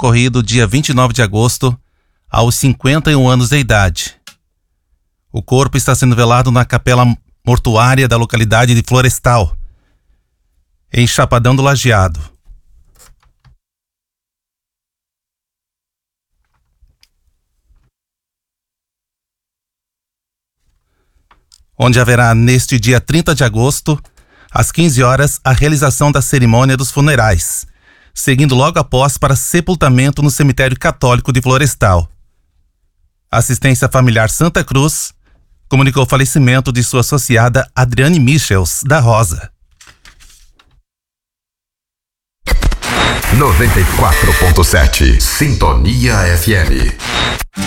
ocorrido dia 29 de agosto, aos 51 anos de idade. O corpo está sendo velado na capela mortuária da localidade de Florestal, em Chapadão do Lajeado. Onde haverá neste dia 30 de agosto, às 15 horas, a realização da cerimônia dos funerais, seguindo logo após para sepultamento no cemitério católico de Florestal. A Assistência Familiar Santa Cruz comunicou o falecimento de sua associada Adriane Michels, da Rosa. 94.7 Sintonia FM.